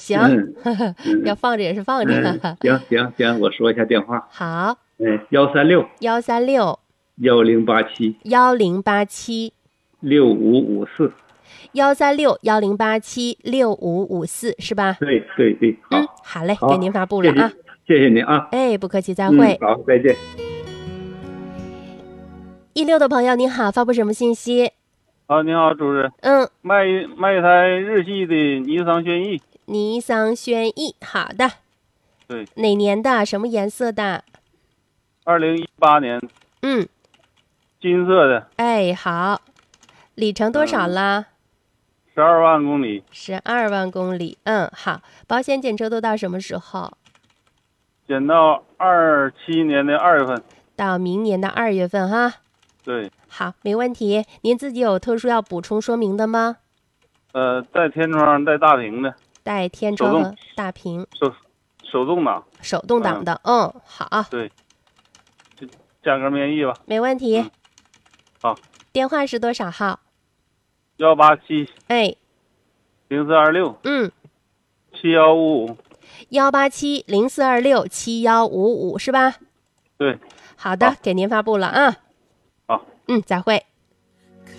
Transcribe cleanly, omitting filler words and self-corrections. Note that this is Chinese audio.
行，要放着也是放着。 行，我说一下电话。 好 136 136 1087 1087 6554。 136 1087 6554是吧？ 对，好。 好嘞，给您发布了啊。 谢谢您啊。 哎，不客气，再会。 好，再见。 16的朋友您好，发布什么信息？ 你好，主任。卖一台日系的尼桑轩逸。 尼桑轩逸，好的。 对。 哪年的？什么颜色的 ？2018年。 金色的。 哎，好。里程多少了 ？12万公里。 12万公里。好。保险检车都到什么时候？ 检到27年的2月份。 到明年的2月份哈。 对。 好，没问题。您自己有特殊要补充说明的吗？ 带天窗带大屏的。 带天窗和大屏。 手动挡。 手动挡的。好。 对。价格面议吧。 没问题。 好。 电话是多少号 ？187。 0426。 7155。 187 0426 7155是吧？ 对。 好的，给您发布了啊。 好。 再会。